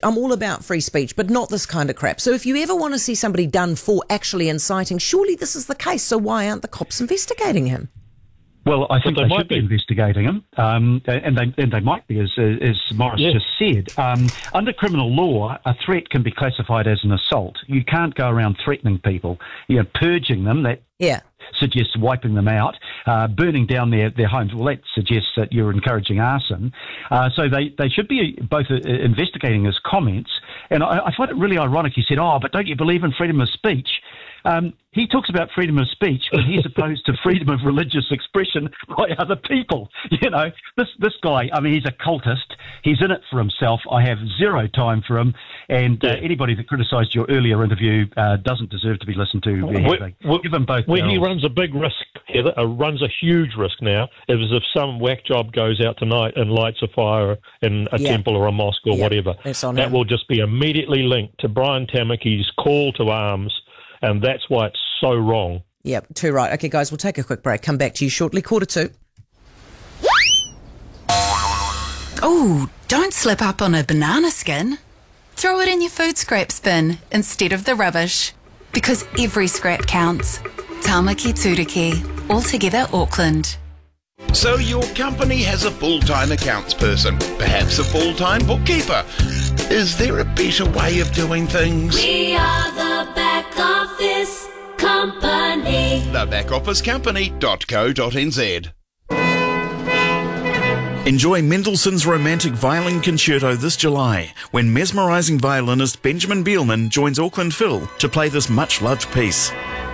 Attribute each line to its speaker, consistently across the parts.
Speaker 1: I'm all about free speech, but not this kind of crap. So if you ever want to see somebody done for actually inciting, surely this is the case. So why aren't the cops investigating him?
Speaker 2: Well, I think they should be investigating him, and they might be, as Morris just said. Under criminal law, a threat can be classified as an assault. You can't go around threatening people, purging them. That suggests wiping them out, burning down their homes. Well, that suggests that you're encouraging arson. So they should be both investigating his comments. And I find it really ironic. He said, but don't you believe in freedom of speech? He talks about freedom of speech when he's opposed to freedom of religious expression by other people. This guy, he's a cultist. He's in it for himself. I have zero time for him. And anybody that criticised your earlier interview doesn't deserve to be listened to. Give them both.
Speaker 3: He runs a big risk, Heather, runs a huge risk now. If some whack job goes out tonight and lights a fire in a temple or a mosque or whatever, that will just be immediately linked to Brian Tamaki's call to arms. And that's why it's so wrong.
Speaker 1: Yep, too right. Okay, guys, we'll take a quick break. Come back to you shortly, 1:45.
Speaker 4: Oh, don't slip up on a banana skin. Throw it in your food scraps bin instead of the rubbish. Because every scrap counts. Tamaki Turiki, altogether Auckland.
Speaker 5: So your company has a full-time accounts person, perhaps a full-time bookkeeper. Is there a better way of doing things?
Speaker 6: We are the Back Office Company.
Speaker 5: Thebackofficecompany.co.nz. Enjoy Mendelssohn's Romantic Violin Concerto this July when mesmerising violinist Benjamin Bielman joins Auckland Phil to play this much-loved piece.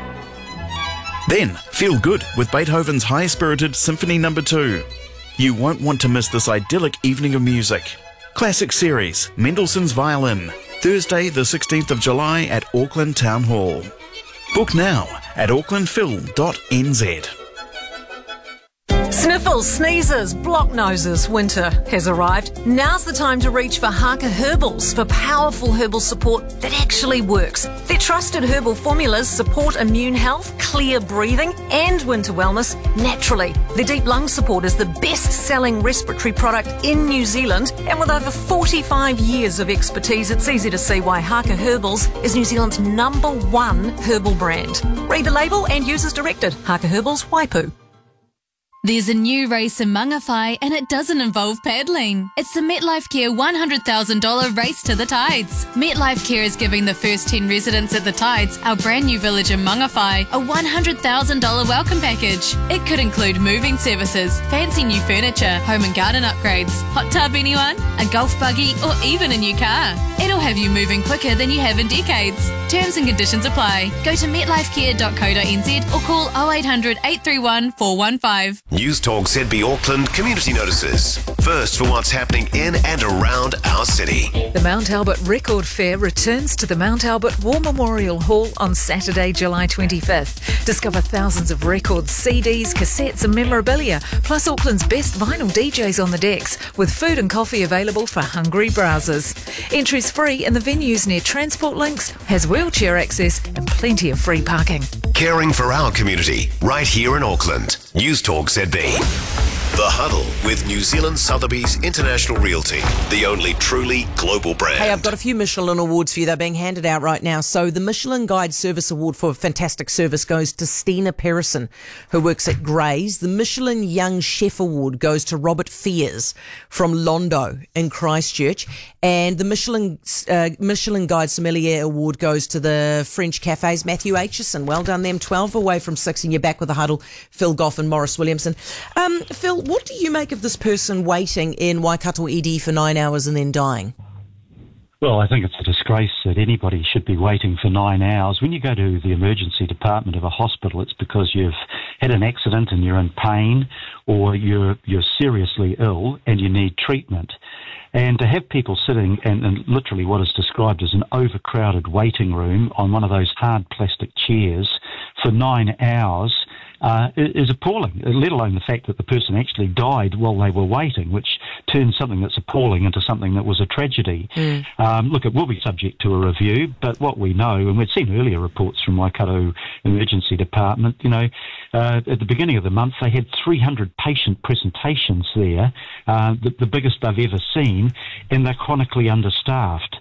Speaker 5: Then, feel good with Beethoven's high-spirited Symphony No. 2. You won't want to miss this idyllic evening of music. Classic Series, Mendelssohn's Violin, Thursday the 16th of July at Auckland Town Hall. Book now at aucklandphil.nz.
Speaker 7: Sniffles, sneezes, block noses, winter has arrived. Now's the time to reach for Haka Herbals for powerful herbal support that actually works. Their trusted herbal formulas support immune health, clear breathing and winter wellness naturally. Their deep lung support is the best-selling respiratory product in New Zealand, and with over 45 years of expertise, it's easy to see why Haka Herbals is New Zealand's #1 herbal brand. Read the label and use as directed. Haka Herbals, Waipu.
Speaker 8: There's a new race in Mangawhai and it doesn't involve paddling. It's the MetLife Care $100,000 Race to the Tides. MetLife Care is giving the first 10 residents at the Tides, our brand new village in Mangawhai, a $100,000 welcome package. It could include moving services, fancy new furniture, home and garden upgrades, hot tub anyone, a golf buggy or even a new car. It'll have you moving quicker than you have in decades. Terms and conditions apply. Go to metlifecare.co.nz or call 0800 831 415.
Speaker 9: News Talk ZB Auckland community notices. First for what's happening in and around our city.
Speaker 7: The Mount Albert Record Fair returns to the Mount Albert War Memorial Hall on Saturday, July 25th. Discover thousands of records, CDs, cassettes and memorabilia, plus Auckland's best vinyl DJs on the decks, with food and coffee available for hungry browsers. Entry's free and the venue's near Transport Links, has wheelchair access and plenty of free parking.
Speaker 9: Caring for our community, right here in Auckland. News Talk ZB. The Huddle with New Zealand Sotheby's International Realty, the only truly global brand.
Speaker 1: Hey, I've got a few Michelin awards for you. They're being handed out right now. So the Michelin Guide Service Award for fantastic service goes to Stina Perrison, who works at Gray's. The Michelin Young Chef Award goes to Robert Fears from Londo in Christchurch. And the Michelin Guide Sommelier Award goes to the French Cafes, Matthew Aitchison. Well done them. 12 away from 6, and you're back with the Huddle, Phil Goff and Morris Williamson. Phil, what do you make of this person waiting in Waikato Edi for 9 hours and then dying?
Speaker 2: Well, I think it's a disgrace that anybody should be waiting for 9 hours. When you go to the emergency department of a hospital, it's because you've had an accident and you're in pain, or you're seriously ill and you need treatment. And to have people sitting in literally what is described as an overcrowded waiting room on one of those hard plastic chairs for 9 hours is appalling, let alone the fact that the person actually died while they were waiting, which turns something that's appalling into something that was a tragedy. Look, it will be subject to a review, but what we know, and we've seen earlier reports from Waikato Emergency Department, at the beginning of the month they had 300 patient presentations there, the biggest they've ever seen, and they're chronically understaffed.